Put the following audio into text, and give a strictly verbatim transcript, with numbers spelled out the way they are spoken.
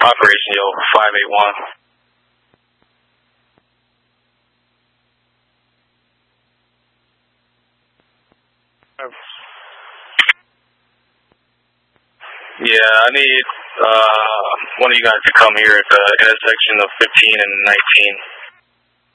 Operation Yo five eight one. Yeah, I need uh, one of you guys to come here at the intersection of fifteen and nineteen.